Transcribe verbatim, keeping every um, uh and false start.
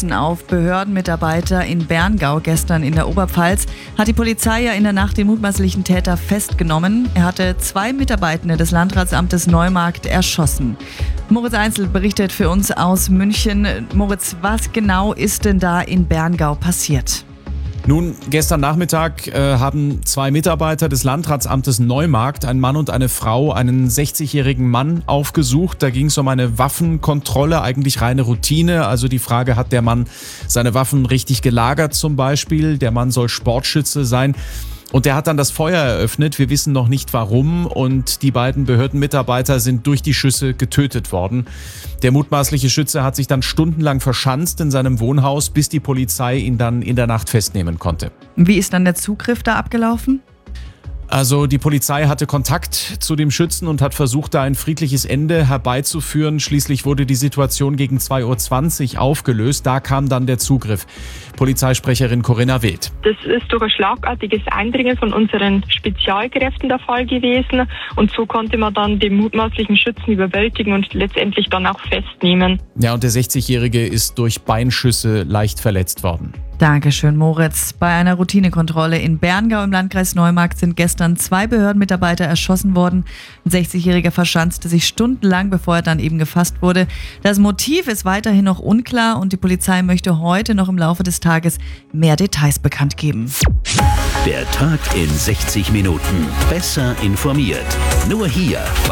Schüssen auf Behördenmitarbeiter in Berngau gestern in der Oberpfalz hat die Polizei ja in der Nacht den mutmaßlichen Täter festgenommen. Er hatte zwei Mitarbeitende des Landratsamtes Neumarkt erschossen. Moritz Einzel berichtet für uns aus München. Moritz, was genau ist denn da in Berngau passiert? Nun, gestern Nachmittag äh, haben zwei Mitarbeiter des Landratsamtes Neumarkt, ein Mann und eine Frau, einen sechzigjährigen Mann aufgesucht. Da ging es um eine Waffenkontrolle, eigentlich reine Routine. Also die Frage, hat der Mann seine Waffen richtig gelagert zum Beispiel? Der Mann soll Sportschütze sein. Und der hat dann das Feuer eröffnet. Wir wissen noch nicht warum. Und die beiden Behördenmitarbeiter sind durch die Schüsse getötet worden. Der mutmaßliche Schütze hat sich dann stundenlang verschanzt in seinem Wohnhaus, bis die Polizei ihn dann in der Nacht festnehmen konnte. Wie ist dann der Zugriff da abgelaufen? Also die Polizei hatte Kontakt zu dem Schützen und hat versucht, da ein friedliches Ende herbeizuführen. Schließlich wurde die Situation gegen zwei Uhr zwanzig aufgelöst. Da kam dann der Zugriff. Polizeisprecherin Corinna Wild. Das ist durch ein schlagartiges Eindringen von unseren Spezialkräften der Fall gewesen. Und so konnte man dann den mutmaßlichen Schützen überwältigen und letztendlich dann auch festnehmen. Ja, und der sechzigjährige ist durch Beinschüsse leicht verletzt worden. Dankeschön, Moritz. Bei einer Routinekontrolle in Berngau im Landkreis Neumarkt sind gestern zwei Behördenmitarbeiter erschossen worden. Ein sechzigjähriger verschanzte sich stundenlang, bevor er dann eben gefasst wurde. Das Motiv ist weiterhin noch unklar und die Polizei möchte heute noch im Laufe des Tages mehr Details bekannt geben. Der Tag in sechzig Minuten. Besser informiert. Nur hier bei